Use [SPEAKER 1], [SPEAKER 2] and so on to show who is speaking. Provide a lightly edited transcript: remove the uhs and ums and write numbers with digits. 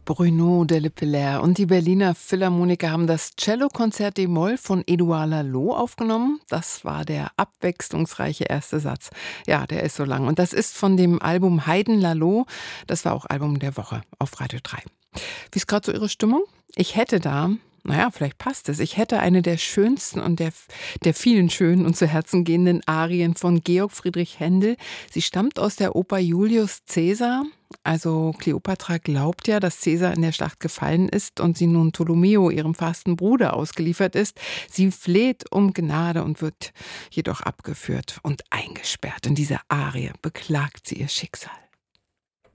[SPEAKER 1] Bruno de Lepelaere und die Berliner Philharmoniker haben das Cellokonzert d-Moll von Édouard Laloux aufgenommen. Das war der abwechslungsreiche erste Satz. Ja, der ist so lang. Und das ist von dem Album Haydn Laloux. Das war auch Album der Woche auf Radio 3. Wie ist gerade so Ihre Stimmung? Ich hätte da, naja, vielleicht passt es, ich hätte eine der schönsten und der vielen schönen und zu Herzen gehenden Arien von Georg Friedrich Händel. Sie stammt aus der Oper Julius Caesar. Also Kleopatra glaubt ja, dass Caesar in der Schlacht gefallen ist und sie nun Ptolomeo, ihrem fasten Bruder, ausgeliefert ist. Sie fleht um Gnade und wird jedoch abgeführt und eingesperrt. In dieser Arie beklagt sie ihr Schicksal.